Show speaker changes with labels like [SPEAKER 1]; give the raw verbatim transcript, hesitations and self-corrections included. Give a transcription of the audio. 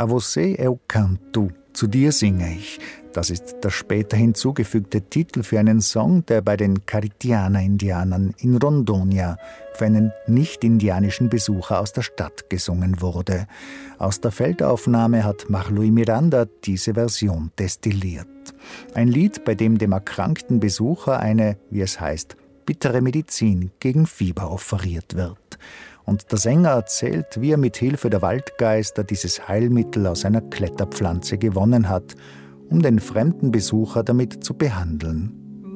[SPEAKER 1] A você eu canto, zu dir singe ich. Das ist der später hinzugefügte Titel für einen Song, der bei den Caritiana-Indianern in Rondonia für einen nicht-indianischen Besucher aus der Stadt gesungen wurde. Aus der Feldaufnahme hat Marluis Miranda diese Version destilliert. Ein Lied, bei dem dem erkrankten Besucher eine, wie es heißt, bittere Medizin gegen Fieber offeriert wird. Und der Sänger erzählt, wie er mit Hilfe der Waldgeister dieses Heilmittel aus einer Kletterpflanze gewonnen hat, um den fremden Besucher damit zu behandeln.